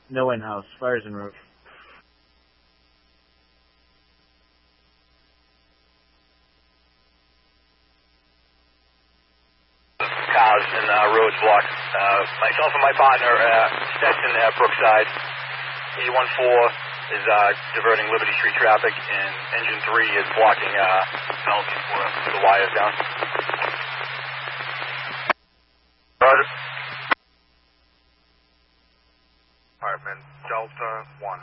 No in-house. Fire's en route. Cars and roads blocked. Myself and my partner, Stetson at Brookside. E14 is diverting Liberty Street traffic, and engine 3 is blocking Melton for the wires down. Roger. Apartment Delta 1.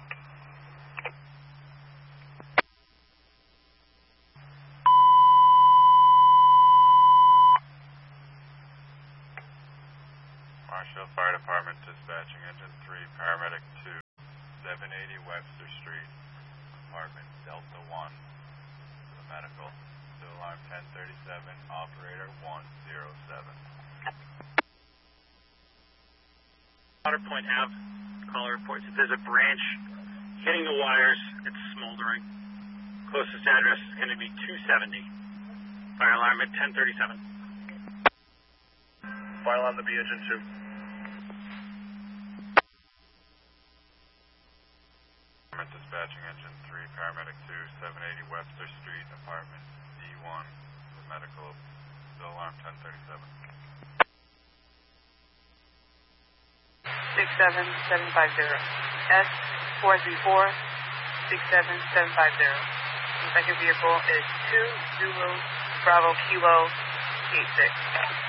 Marshall Fire Department dispatching engine 3, paramedic 2, 780 Webster Street, apartment Delta 1, to the medical. Still alarm 1037, operator 107. Water Point Ave, caller reports that there's a branch hitting the wires. It's smoldering. Closest address is going to be 270. Fire alarm at 1037. Fire alarm to be engine 2. Dispatching engine 3, paramedic 2, 780 Webster Street, apartment D1, to the medical. Still alarm 1037. 67750. S434 67750. The second vehicle is 2 Zulu Bravo Kilo 86.